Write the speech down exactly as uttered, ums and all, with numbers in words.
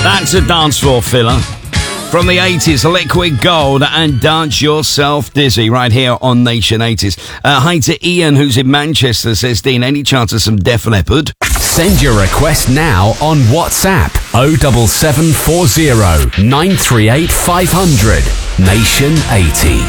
That's a dance floor filler. From the eighties, Liquid Gold and Dance Yourself Dizzy right here on Nation eighties. Uh, hi to Ian, who's in Manchester, says, Dean, any chance of some Def Leppard? Send your request now on WhatsApp oh seven seven four oh nine three eight five hundred. Nation eighty.